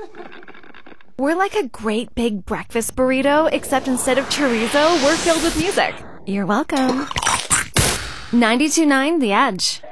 We're like a great big breakfast burrito, except instead of chorizo, we're filled with music. You're welcome. 92.9 The Edge.